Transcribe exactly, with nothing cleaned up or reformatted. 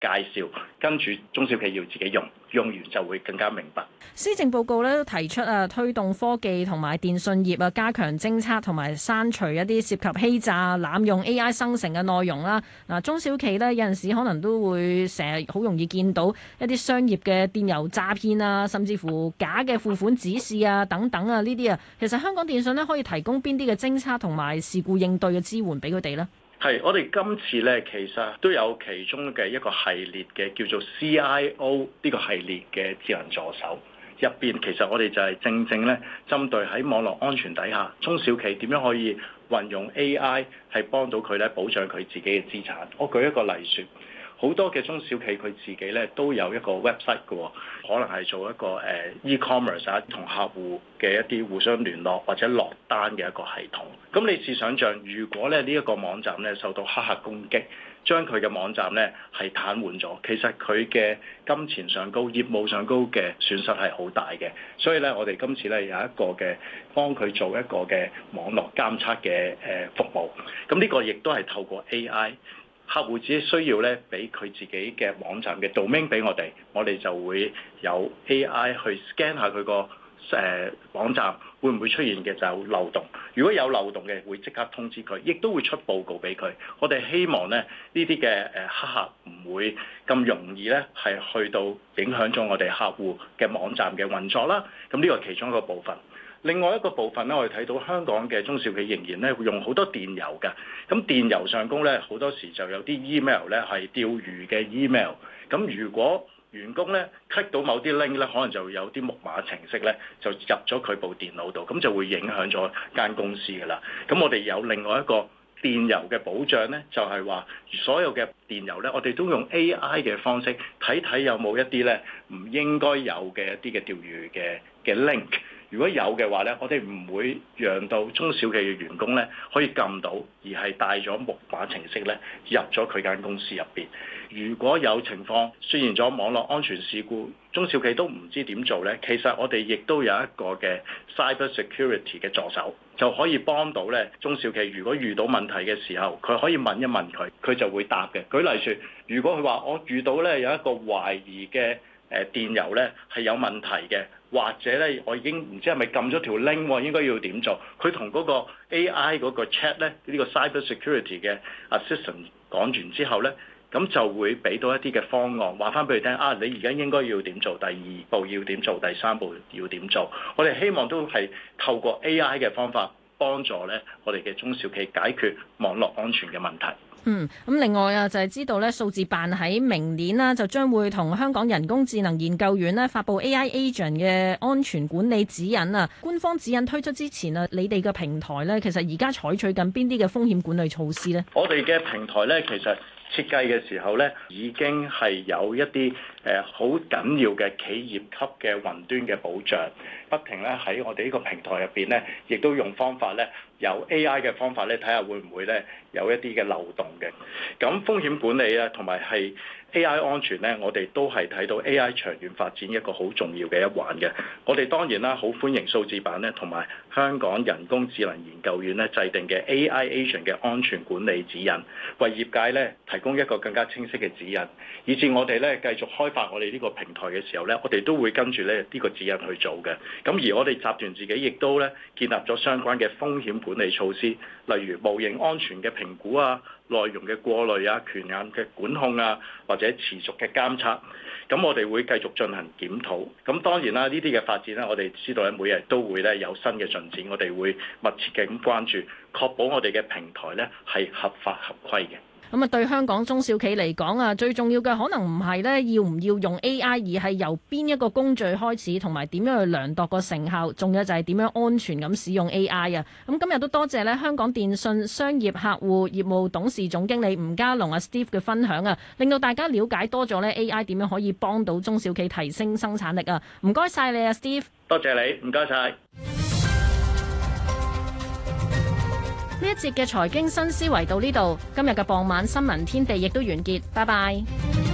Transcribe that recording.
介紹，跟住中小企要自己用，用完就會更加明白。 施政報告咧都提出啊，推動科技同埋電信業啊，加強偵測同埋刪除一啲涉及欺詐、濫用 A I 生成嘅內容啦。嗱，中小企咧有陣時可能都會成日好容易見到一啲商業嘅電郵詐騙啊，甚至乎假嘅付款指示啊等等啊呢啲啊，其實香港電訊咧可以提供邊啲嘅偵測同埋事故應對嘅支援俾佢哋呢？ 係，我哋今次咧其實都有其中嘅一個系列嘅叫做 C I O 呢個系列嘅智能助手入邊，其實我哋就係正正咧針對喺網絡安全底下，中小企點樣可以運用 A I 係幫到佢咧保障佢自己嘅資產。我舉一個例説。好多嘅中小企佢自己咧都有一個 website 嘅，可能係做一個誒 e-commerce 啊，同客戶嘅一啲互相聯絡或者落單嘅一個系統。咁你試想像，如果咧呢一個網站咧受到黑客攻擊，將佢嘅網站咧係癱瘓咗，其實佢嘅金錢上高、業務上高嘅損失係好大嘅。所以咧，我哋今次咧有一個嘅幫佢做一個嘅網絡監測嘅誒服務。咁呢個亦都係透過 A I。客戶只需要咧俾佢自己嘅網站嘅 domain 俾我哋，我哋就會有 A I 去 scan 下佢個誒網站會唔會出現嘅就有漏洞。如果有漏洞嘅，會即刻通知佢，亦都會出報告俾佢。我哋希望咧呢啲嘅誒黑客唔會咁容易咧係去到影響咗我哋客戶嘅網站嘅運作啦。咁呢個係其中一個部分。另外一個部分咧，我哋睇到香港嘅中小企仍然咧會用好多電郵嘅，咁電郵上高咧好多時就有啲 email 咧係釣魚嘅 email，咁如果員工咧 click 到某啲 link 咧，可能就有啲木馬程式咧就入咗佢部電腦度，咁就會影響咗間公司㗎啦。咁我哋有另外一個電郵嘅保障咧，就係話所有嘅電郵咧，我哋都用 A I 嘅方式睇睇有冇一啲咧唔應該有嘅一啲嘅釣魚嘅嘅 link。如果有嘅話咧，我哋唔會讓到中小企嘅員工咧可以撳到，而係帶咗木馬程式咧入咗佢間公司入邊。如果有情況出現咗網絡安全事故，中小企都唔知點做咧，其實我哋亦都有一個嘅 cyber security 嘅助手，就可以幫到咧中小企。如果遇到問題嘅時候，佢可以問一問佢，佢就會答嘅。舉例説，如果佢話我遇到咧有一個懷疑嘅誒電郵咧係有問題嘅，或者咧我已經唔知係咪撳咗條 link，應該要點做？佢同嗰個 A I 嗰個 chat 咧，呢個 cyber security 嘅 assistant 講完之後咧，咁就會俾到一啲嘅方案，話翻俾佢聽啊！你而家應該要點做？第二步要點做？第三步要點做？我哋希望都係透過 A I 嘅方法幫助咧我哋嘅中小企解決網絡安全嘅問題。 嗯，咁另外啊，就係知道咧，數字辦喺明年啦，就將會同香港人工智能研究院咧發布 A I Agent 嘅安全管理指引啊。官方指引推出之前啊，你哋嘅平台咧，其實而家採取緊邊啲嘅風險管理措施咧？ 我哋嘅平台咧，其實設計嘅時候咧，已經係有一啲誒好緊要嘅企業級嘅雲端嘅保障，不停咧喺我哋呢個平台入邊咧，亦都用方法咧，有 A I 嘅方法咧，睇下會唔會咧有一啲嘅漏洞嘅。咁風險管理啊，同埋係 A I 安全咧，我哋都係睇到 A I 長遠發展一個好重要嘅一環嘅。我哋當然啦，好歡迎數字辦咧，同埋香港人工智能研究院咧制定嘅 A I Agent 嘅安全管理指引，為業界咧提供一個更加清晰嘅指引，以至我哋咧繼續開發我哋呢個平台嘅時候咧，我哋都會跟住咧呢個指引去做嘅。咁而我哋集團自己亦都咧建立咗相關嘅風險管理措施，例如模型安全嘅評估啊、內容嘅過濾啊、權限嘅管控啊，或者持續嘅監測。咁我哋會繼續進行檢討。咁當然啦，呢啲嘅發展咧，我哋知道咧每日都會咧有新嘅進展，我哋會密切嘅咁關注，確保我哋嘅平台咧係合法合規嘅。 咁啊，對香港中小企嚟講啊，最重要嘅可能唔係咧要唔要用 A I， 而係由邊一個工序開始，同埋點樣去量度個成效，仲有就係點樣安全咁使用 A I 啊。咁今日都多謝咧香港電訊商業客戶業務董事總經理吳家龍啊 Steve 嘅分享啊，令到大家了解多咗咧 A I 點樣可以幫到中小企提升生產力啊。唔該晒你啊 Steve。 多謝你，唔該晒。 呢一節嘅財經新思維到呢度，今日嘅傍晚新聞天地亦都完結，拜拜。